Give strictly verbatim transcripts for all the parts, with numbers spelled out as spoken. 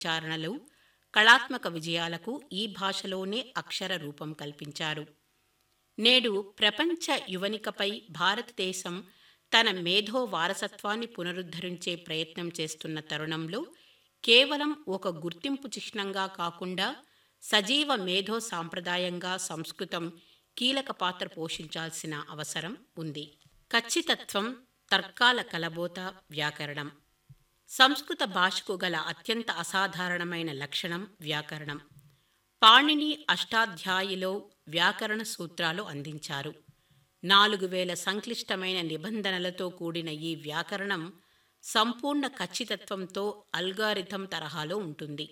ఉచ్చారణలు, కళాత్మక విజయాలకు ఈ భాషలోనే అక్షర రూపం కల్పించారు. నేడు ప్రపంచ యువనికపై భారతదేశం తన మేధో వారసత్వాన్ని పునరుద్ధరించే ప్రయత్నం చేస్తున్న తరుణంలో కేవలం ఒక గుర్తింపు చిహ్నంగా కాకుండా సజీవ మేధో సాంప్రదాయంగా సంస్కృతం కీలక పాత్ర పోషించాల్సిన అవసరం ఉంది. ఖచ్చితత్వం, తర్కాల కలబోత, వ్యాకరణం. సంస్కృత భాషకు గల అత్యంత అసాధారణమైన లక్షణం వ్యాకరణం. పాణిని అష్టాధ్యాయిలో వ్యాకరణ సూత్రాలు అందించారు. నాలుగు వేల సంక్లిష్టమైన నిబంధనలతో కూడిన ఈ వ్యాకరణం సంపూర్ణ ఖచ్చితత్వంతో అల్గారిథం తరహాలో ఉంటుంది.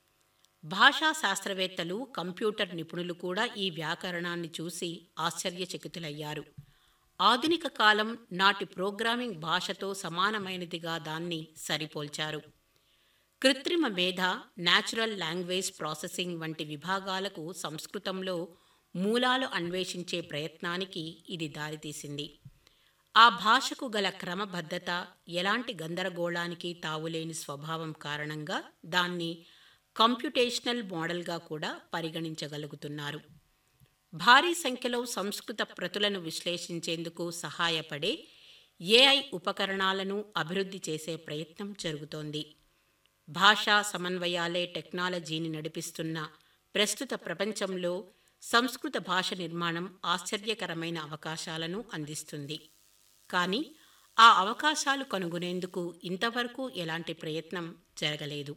భాషా శాస్త్రవేత్తలు, కంప్యూటర్ నిపుణులు కూడా ఈ వ్యాకరణాన్ని చూసి ఆశ్చర్యచకితులయ్యారు. ఆధునిక కాలం నాటి ప్రోగ్రామింగ్ భాషతో సమానమైనదిగా దాన్ని సరిపోల్చారు. కృత్రిమ మేధ, న్యాచురల్ లాంగ్వేజ్ ప్రాసెసింగ్ వంటి విభాగాలకు సంస్కృతంలో మూలాలు అన్వేషించే ప్రయత్నానికి ఇది దారితీసింది. ఆ భాషకు గల క్రమబద్ధత, ఎలాంటి గందరగోళానికి తావులేని స్వభావం కారణంగా దాన్ని కంప్యూటేషనల్ మోడల్గా కూడా పరిగణించగలుగుతున్నారు. భారీ సంఖ్యలో సంస్కృత ప్రతులను విశ్లేషించేందుకు సహాయపడే ఏఐ ఉపకరణాలను అభివృద్ధి చేసే ప్రయత్నం జరుగుతోంది. భాషా సమన్వయాలే టెక్నాలజీని నడిపిస్తున్న ప్రస్తుత ప్రపంచంలో సంస్కృత భాష నిర్మాణం ఆశ్చర్యకరమైన అవకాశాలను అందిస్తుంది. కానీ ఆ అవకాశాలు కనుగొనేందుకు ఇంతవరకు ఎలాంటి ప్రయత్నం జరగలేదు.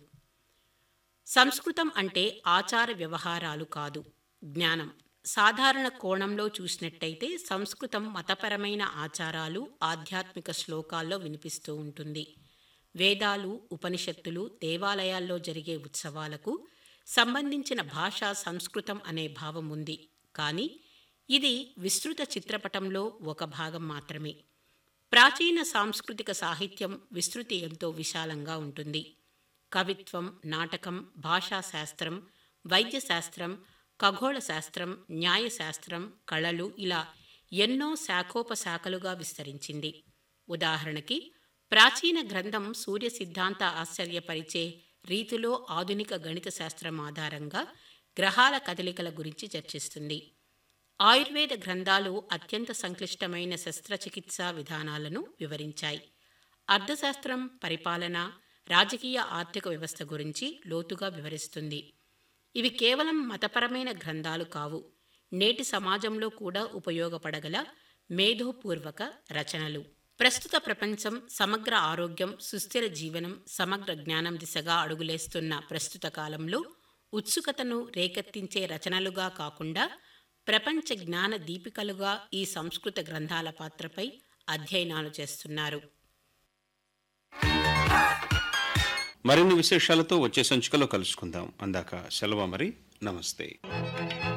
సంస్కృతం అంటే ఆచార వ్యవహారాలు కాదు, జ్ఞానం. సాధారణ కోణంలో చూసినట్టయితే సంస్కృతం మతపరమైన ఆచారాలు, ఆధ్యాత్మిక శ్లోకాల్లో వినిపిస్తూ ఉంటుంది. వేదాలు, ఉపనిషత్తులు, దేవాలయాల్లో జరిగే ఉత్సవాలకు సంబంధించిన భాషా సంస్కృతం అనే భావం ఉంది. కానీ ఇది విస్తృత చిత్రపటంలో ఒక భాగం మాత్రమే. ప్రాచీన సాంస్కృతిక సాహిత్యం విస్తృతి ఎంతో విశాలంగా ఉంటుంది. కవిత్వం, నాటకం, భాషాశాస్త్రం, వైద్యశాస్త్రం, ఖగోళ శాస్త్రం, న్యాయశాస్త్రం, కళలు ఇలా ఎన్నో శాఖోపశాఖలుగా విస్తరించింది. ఉదాహరణకి ప్రాచీన గ్రంథం సూర్య సిద్ధాంత ఆశ్చర్యపరిచే రీతిలో ఆధునిక గణిత శాస్త్రం ఆధారంగా గ్రహాల కదలికల గురించి చర్చిస్తుంది. ఆయుర్వేద గ్రంథాలు అత్యంత సంక్లిష్టమైన శస్త్రచికిత్సా విధానాలను వివరించాయి. అర్థశాస్త్రం పరిపాలన, రాజకీయ ఆర్థిక వ్యవస్థ గురించి లోతుగా వివరిస్తుంది. ఇవి కేవలం మతపరమైన గ్రంథాలు కావు, నేటి సమాజంలో కూడా ఉపయోగపడగల మేధోపూర్వక రచనలు. ప్రస్తుత ప్రపంచం సమగ్ర ఆరోగ్యం, సుస్థిర జీవనం, సమగ్ర జ్ఞానం దిశగా అడుగులేస్తున్న ప్రస్తుత కాలంలో ఉత్సుకతను రేకెత్తించే రచనలుగా కాకుండా ప్రపంచ జ్ఞాన దీపికలుగా ఈ సంస్కృత గ్రంథాల పాత్రపై అధ్యయనాలు చేస్తున్నారు. మరిన్ని విశేషాలతో వచ్చే సంచికలో కలుసుకుందాం. అందాక సెలవు మరి. నమస్తే.